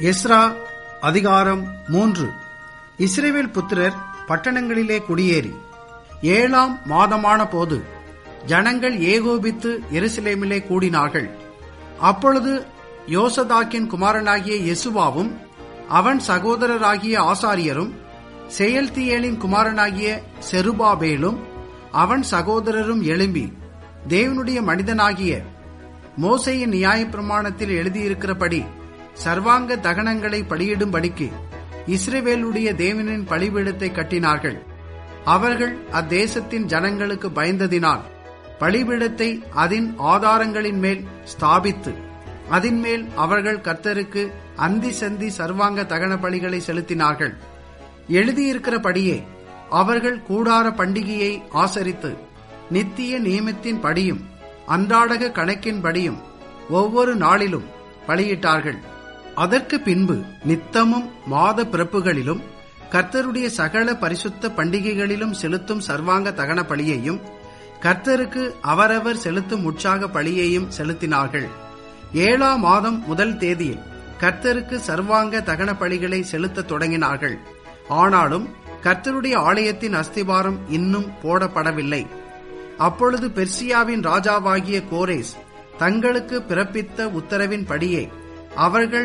Ezra அதிகாரம் 3. இஸ்ரவேல் புத்திரர் பட்டணங்களிலே குடியேறி 7ஆம் மாதமான போது ஜனங்கள் ஏகோபித்து எருசலேமிலே கூடினார்கள். அப்பொழுது யோசதாக்கின் குமாரனாகிய யெசுவாவும் அவன் சகோதரராகிய ஆசாரியரும் செயல்தியேலின் குமாரனாகிய செருபாபேலும் அவன் சகோதரரும் எழும்பி தேவனுடைய மனிதனாகிய மோசேயின் நியாயப்பிரமாணத்தில் எழுதியிருக்கிறபடி சர்வாங்க தகனங்களை பலியிடும்படிக்கு இஸ்ரவேலுடைய தேவனின் பலிபீடத்தை கட்டினார்கள். அவர்கள் அத்தேசத்தின் ஜனங்களுக்கு பயந்ததினால் பலிபீடத்தை அதன் ஆதாரங்களின் மேல் ஸ்தாபித்து அதன் மேல் அவர்கள் கர்த்தருக்கு அந்தி சந்தி சர்வாங்க தகன பலிகளை செலுத்தினார்கள். எழுதியிருக்கிறபடியே அவர்கள் கூடார பண்டிகையை ஆசரித்து நித்திய நியமத்தின் படியும் அன்றாடக கணக்கின் படியும் ஒவ்வொரு நாளிலும் பலியிட்டார்கள். அதற்கு பின்பு நித்தமும் மாத பிறப்புகளிலும் கர்த்தருடைய சகல பரிசுத்த பண்டிகைகளிலும் செலுத்தும் சர்வாங்க தகன பலியையும் கர்த்தருக்கு அவரவர் செலுத்தும் உற்சாக பலியையும் செலுத்தினார்கள். 7ஆம் மாதம் முதல் தேதியில் கர்த்தருக்கு சர்வாங்க தகன பலிகளை செலுத்த தொடங்கினார்கள். ஆனாலும் கர்த்தருடைய ஆலயத்தின் அஸ்திபாரம் இன்னும் போடப்படவில்லை. அப்பொழுது பெர்சியாவின் ராஜாவாகிய கோரேஸ் தங்களுக்கு பிறப்பித்த உத்தரவின் படியே அவர்கள்